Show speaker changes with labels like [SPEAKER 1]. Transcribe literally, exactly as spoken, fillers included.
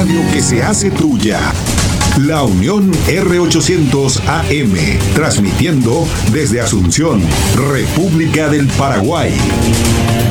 [SPEAKER 1] radio que se hace tuya. La Unión R ochocientos A M, transmitiendo desde Asunción, República del Paraguay.